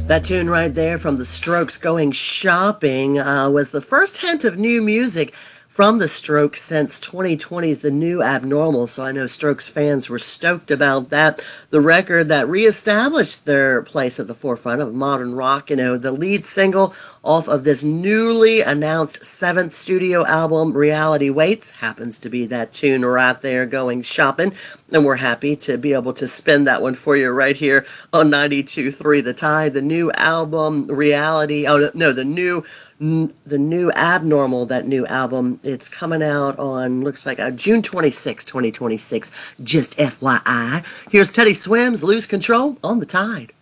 That tune right there from The Strokes, Going Shopping, was the first hint of new music from The Strokes since 2020's The New Abnormal. So I know Strokes fans were stoked about that. The record that reestablished their place at the forefront of modern rock, the lead single off of this newly announced seventh studio album, Reality Waits, happens to be that tune right there, Going Shopping. And we're happy to be able to spin that one for you right here on 92.3 The Tide. The new album, Reality, oh no, the new Abnormal, that new album, it's coming out on, looks like June 26, 2026, just FYI. Here's Teddy Swims, Lose Control on The Tide.